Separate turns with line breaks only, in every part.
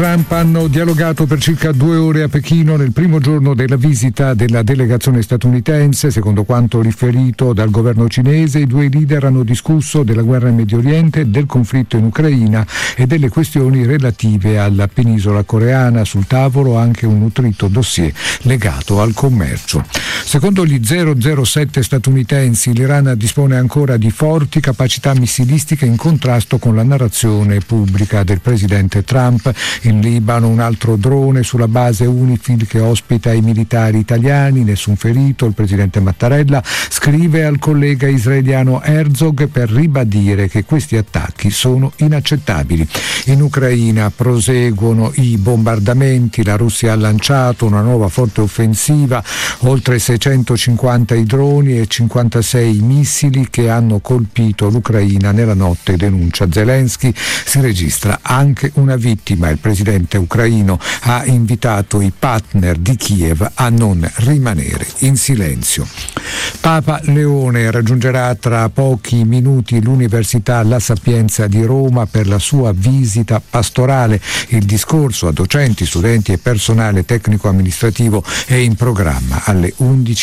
Trump hanno dialogato per circa 2 ore a Pechino nel primo giorno della visita della delegazione statunitense. Secondo quanto riferito dal governo cinese, i due leader hanno discusso della guerra in Medio Oriente, del conflitto in Ucraina e delle questioni relative alla penisola coreana. Sul tavolo anche un nutrito dossier legato al commercio. Secondo gli 007 statunitensi, l'Iran dispone ancora di forti capacità missilistiche in contrasto con la narrazione pubblica del presidente Trump. In Libano un altro drone sulla base UNIFIL che ospita i militari italiani, nessun ferito. Il presidente Mattarella scrive al collega israeliano Herzog per ribadire che questi attacchi sono inaccettabili. In Ucraina proseguono i bombardamenti, la Russia ha lanciato una nuova forte offensiva, oltre 650 i droni e 56 i missili che hanno colpito l'Ucraina nella notte, denuncia Zelensky. Si registra anche una vittima. Il presidente ucraino ha invitato i partner di Kiev a non rimanere in silenzio. Papa Leone raggiungerà tra pochi minuti l'Università La Sapienza di Roma per la sua visita pastorale. Il discorso a docenti, studenti e personale tecnico-amministrativo è in programma alle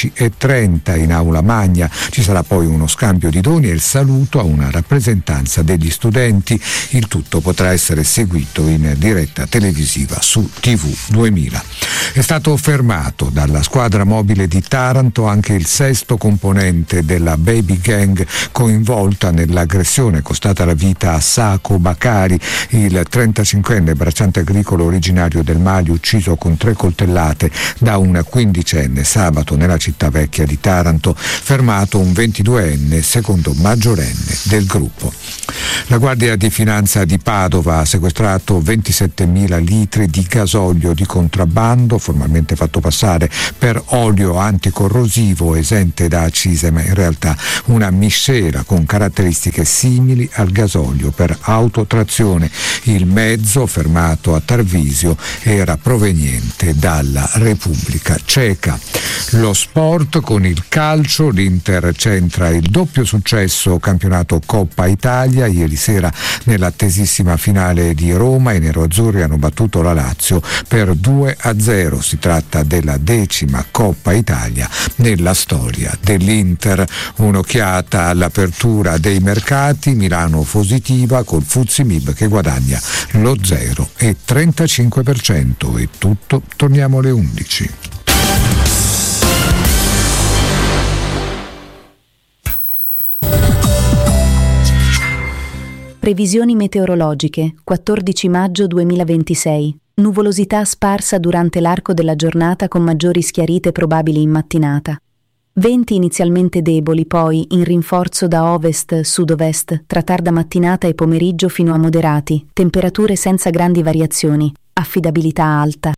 11:30 in Aula Magna. Ci sarà poi uno scambio di doni e il saluto a una rappresentanza degli studenti. Il tutto potrà essere seguito in diretta televisiva su TV 2000. È stato fermato dalla squadra mobile di Taranto anche il sesto componente della baby gang coinvolta nell'aggressione costata la vita a Sacco Bacari, il 35enne bracciante agricolo originario del Mali, ucciso con 3 coltellate da un 15enne sabato nella città vecchia di Taranto. Fermato un 22enne, secondo maggiorenne del gruppo. La Guardia di Finanza di Padova ha sequestrato 27.000 litri di gasolio di contrabbando, formalmente fatto passare per olio anticorrosivo esente da accise, ma in realtà una miscela con caratteristiche simili al gasolio per autotrazione. Il mezzo, fermato a Tarvisio, era proveniente dalla Repubblica Ceca. Lo sport con il calcio, l'Inter centra il doppio successo campionato Coppa Italia. Ieri sera nell'attesissima finale di Roma i neroazzurri hanno battuto la Lazio per 2-0. Si tratta della 10ª Coppa Italia nella storia dell'Inter. Un'occhiata all'apertura dei mercati. Milano positiva col FTSE MIB che guadagna lo 0,35%. È tutto, torniamo alle 11.
Previsioni meteorologiche, 14 maggio 2026. Nuvolosità sparsa durante l'arco della giornata con maggiori schiarite probabili in mattinata. Venti inizialmente deboli, poi in rinforzo da ovest-sud-ovest, tra tarda mattinata e pomeriggio fino a moderati. Temperature senza grandi variazioni. Affidabilità alta.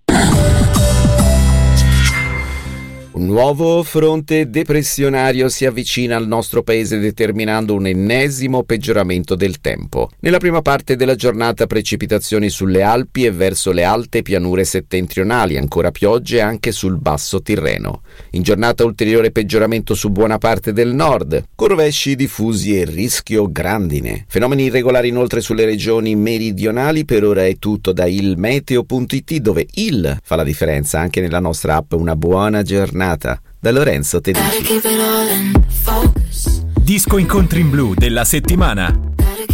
Un nuovo fronte depressionario si avvicina al nostro paese determinando un ennesimo peggioramento del tempo. Nella prima parte della giornata precipitazioni sulle Alpi e verso le alte pianure settentrionali, ancora piogge anche sul basso Tirreno. In giornata ulteriore peggioramento su buona parte del nord, con rovesci diffusi e rischio grandine. Fenomeni irregolari inoltre sulle regioni meridionali. Per ora è tutto da ilmeteo.it, dove il fa la differenza anche nella nostra app. Una buona giornata da Lorenzo Tedeschi.
Disco incontri in blu della settimana.